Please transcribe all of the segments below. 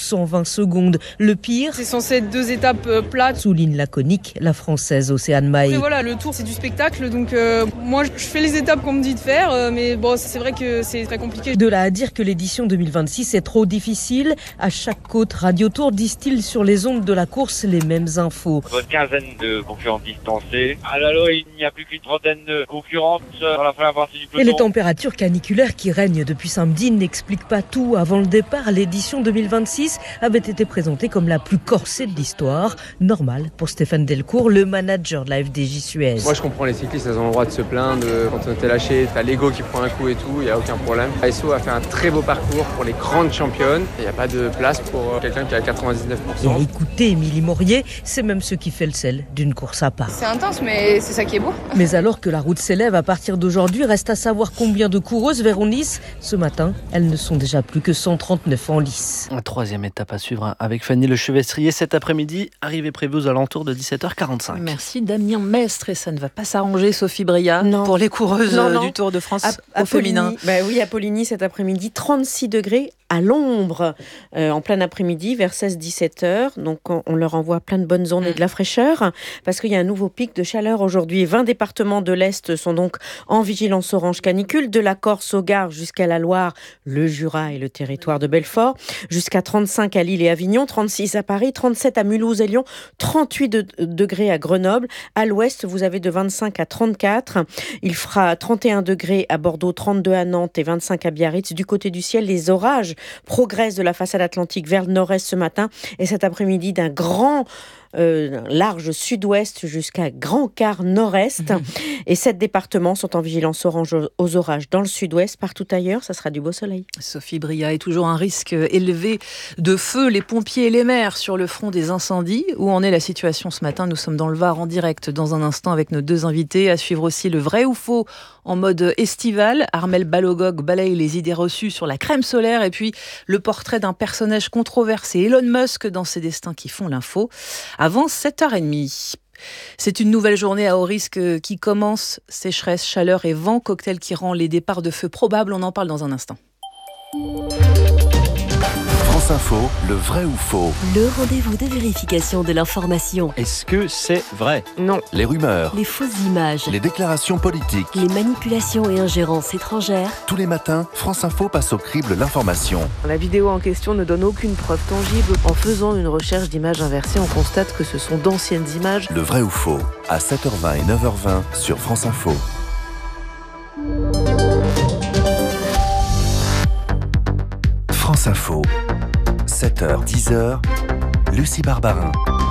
120 secondes. Le pire, c'est censé être 2 étapes plates, souligne laconique la Française Océane Mahé. Après voilà, le tour c'est du spectacle, donc moi je fais les étapes qu'on me dit de faire, mais bon c'est vrai que c'est très compliqué. De là à dire que l'édition 2026 est trop difficile, à chaque côte Radio Tour distille sur les ondes de la course les mêmes infos. Une quinzaine de concurrents distancés. À l'alo, il n'y a plus qu'une trentaine de concurrentes dans la première partie du peloton. Et les températures caniculaires qui règnent depuis samedi n'expliquent pas tout. Avant le départ, l'édition 2026 avait été présentée comme la plus corsée de l'histoire. Normal pour Stéphane Delcourt, le manager de la FDJ Suez. Moi je comprends les cyclistes, elles ont le droit de se plaindre. Quand on était lâché, t'as l'ego qui prend un coup et tout, il n'y a aucun problème. ASO a fait un très beau parcours pour les grandes championnes. Il n'y a pas de place pour quelqu'un qui a 99%. Et écoutez, Émilie Maurier, c'est même ce qui fait le sel d'une course à pas. C'est intense, mais c'est ça qui est beau. Mais alors que la route s'élève à partir d'aujourd'hui, reste à savoir combien de coureuses verront Nice. Ce matin, elles ne sont déjà plus que 139 en lice. La troisième étape à suivre avec Fanny Lechevestrier cet après-midi, arrivée prévue aux alentours de 17h45. Merci Damien Mestre, et ça ne va pas s'arranger, Sophie Bria, pour les coureuses du Tour de France au féminin. Oui, à Poligny cet après-midi, 36 degrés à l'ombre, en plein après-midi, vers 16-17 heures. Donc on leur envoie plein de bonnes ondes et de la fraîcheur, parce qu'il y a un nouveau pic de chaleur aujourd'hui. 20 départements de l'Est sont donc en vigilance orange canicule, de la Corse au Gard jusqu'à la Loire, le Jura et le territoire de Belfort, jusqu'à 35 à Lille et Avignon, 36 à Paris, 37 à Mulhouse et Lyon, 38 degrés à Grenoble. À l'ouest, vous avez de 25 à 34. Il fera 31 degrés à Bordeaux, 32 à Nantes et 25 à Biarritz. Du côté du ciel, les orages progressent de la façade atlantique vers le nord-est ce matin et cet après-midi d'un grand large sud-ouest jusqu'à grand quart nord-est. Et 7 départements sont en vigilance orange aux orages dans le sud-ouest. Partout ailleurs, ça sera du beau soleil. Sophie Bria, est toujours un risque élevé de feu. Les pompiers et les maires sur le front des incendies. Où en est la situation ce matin? Nous sommes dans le Var en direct dans un instant avec nos deux invités. À suivre aussi le vrai ou faux en mode estival. Armel Balogog balaye les idées reçues sur la crème solaire. Et puis le portrait d'un personnage controversé, Elon Musk, dans ses destins qui font l'info. Avant 7h30. C'est une nouvelle journée à haut risque qui commence. Sécheresse, chaleur et vent, cocktail qui rend les départs de feu probables. On en parle dans un instant. France Info, le vrai ou faux. Le rendez-vous de vérification de l'information. Est-ce que c'est vrai? Non. Les rumeurs, Les fausses images, les déclarations politiques. les manipulations et ingérences étrangères. Tous les matins, France Info passe au crible l'information. La vidéo en question ne donne aucune preuve tangible. En faisant une recherche d'images inversées, on constate que ce sont d'anciennes images. Le vrai ou faux, à 7h20 et 9h20 sur France Info. France Info, 7h, 10h, Lucie Barbarin.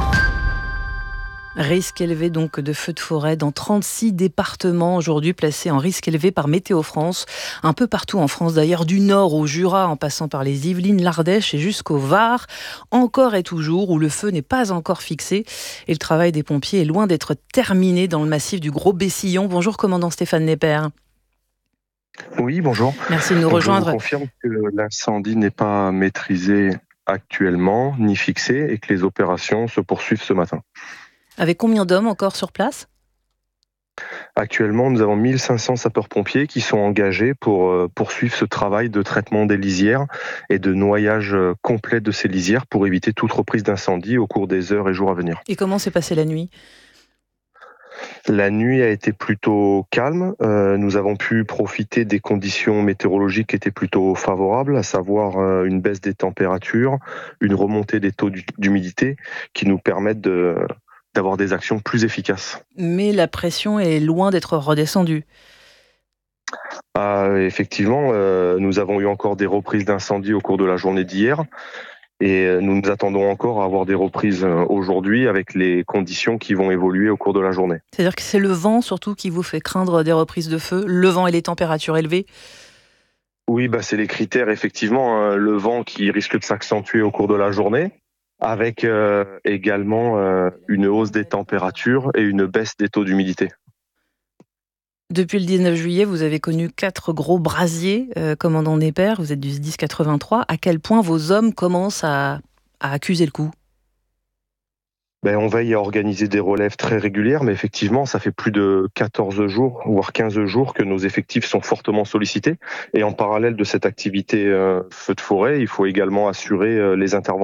Risque élevé donc de feux de forêt dans 36 départements aujourd'hui placés en risque élevé par Météo France. Un peu partout en France d'ailleurs, du Nord au Jura en passant par les Yvelines, l'Ardèche et jusqu'au Var. Encore et toujours où le feu n'est pas encore fixé et le travail des pompiers est loin d'être terminé dans le massif du Gros Bessillon. Bonjour commandant Stéphane Nepper. Oui, bonjour. Merci de nous rejoindre. Je vous confirme que l'incendie n'est pas maîtrisé actuellement, ni fixé, et que les opérations se poursuivent ce matin. Avec combien d'hommes encore sur place ? Actuellement, nous avons 1500 sapeurs-pompiers qui sont engagés pour poursuivre ce travail de traitement des lisières et de noyage complet de ces lisières pour éviter toute reprise d'incendie au cours des heures et jours à venir. Et comment s'est passée la nuit ? La nuit a été plutôt calme. Nous avons pu profiter des conditions météorologiques qui étaient plutôt favorables, à savoir une baisse des températures, une remontée des taux d'humidité qui nous permettent d'avoir des actions plus efficaces. Mais la pression est loin d'être redescendue. Effectivement, nous avons eu encore des reprises d'incendie au cours de la journée d'hier. Et nous nous attendons encore à avoir des reprises aujourd'hui avec les conditions qui vont évoluer au cours de la journée. C'est-à-dire que c'est le vent surtout qui vous fait craindre des reprises de feu, le vent et les températures élevées ? Oui, c'est les critères effectivement. Le vent qui risque de s'accentuer au cours de la journée, avec également une hausse des températures et une baisse des taux d'humidité. Depuis le 19 juillet, vous avez connu 4 gros brasiers, commandant Nepper, vous êtes du SDIS 83. À quel point vos hommes commencent à accuser le coup ? On veille à organiser des relèves très régulières, mais effectivement, ça fait plus de 14 jours, voire 15 jours que nos effectifs sont fortement sollicités. Et en parallèle de cette activité feu de forêt, il faut également assurer les interventions